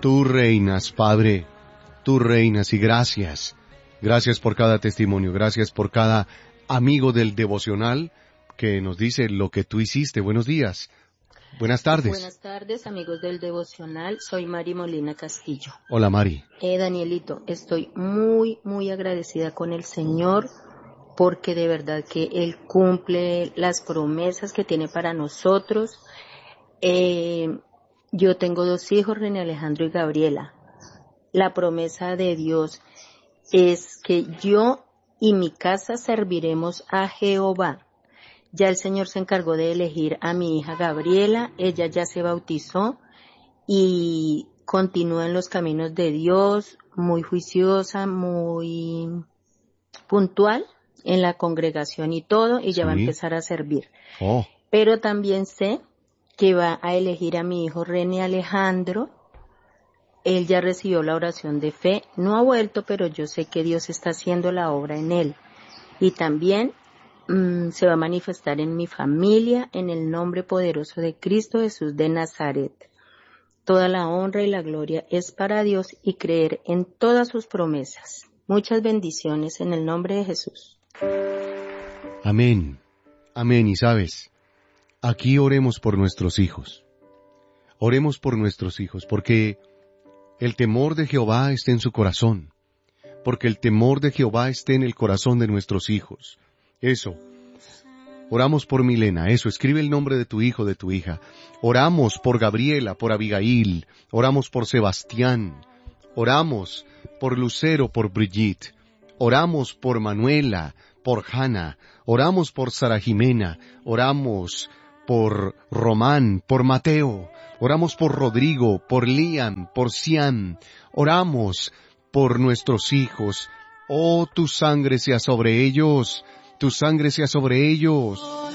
Tú reinas, Padre, tú reinas y gracias. Gracias por cada testimonio, gracias por cada amigo del devocional que nos dice lo que tú hiciste. Buenos días, buenas tardes. Buenas tardes, amigos del devocional. Soy Mari Molina Castillo. Hola, Mari. Danielito, estoy muy agradecida con el Señor porque de verdad que Él cumple las promesas que tiene para nosotros. Yo tengo 2 hijos, René Alejandro y Gabriela. La promesa de Dios es que yo y mi casa serviremos a Jehová. Ya el Señor se encargó de elegir a mi hija Gabriela, ella ya se bautizó y continúa en los caminos de Dios, muy juiciosa, muy puntual en la congregación y todo, y ya va a empezar a servir. Pero también sé que va a elegir a mi hijo René Alejandro. Él ya recibió la oración de fe, no ha vuelto, pero yo sé que Dios está haciendo la obra en él. Y también se va a manifestar en mi familia, en el nombre poderoso de Cristo Jesús de Nazaret. Toda la honra y la gloria es para Dios y creer en todas sus promesas. Muchas bendiciones en el nombre de Jesús. Amén, amén. Y sabes, aquí oremos por nuestros hijos. Oremos por nuestros hijos, porque el temor de Jehová esté en su corazón, porque el temor de Jehová esté en el corazón de nuestros hijos. Eso. Oramos por Milena, eso, escribe el nombre de tu hijo, de tu hija. Oramos por Gabriela, por Abigail, oramos por Sebastián, oramos por Lucero, por Brigitte, oramos por Manuela, por Hannah, oramos por Sara Jimena, oramos por Román, por Mateo, oramos por Rodrigo, por Liam, por Sian, oramos por nuestros hijos. Oh, tu sangre sea sobre ellos, tu sangre sea sobre ellos.